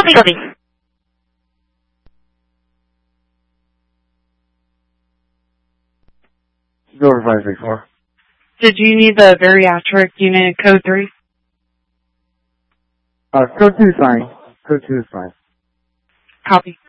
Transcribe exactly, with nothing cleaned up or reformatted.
Copy, copy. Go over five six four. Did you need the bariatric unit code three? Uh, code two is fine. Code two is fine. Copy.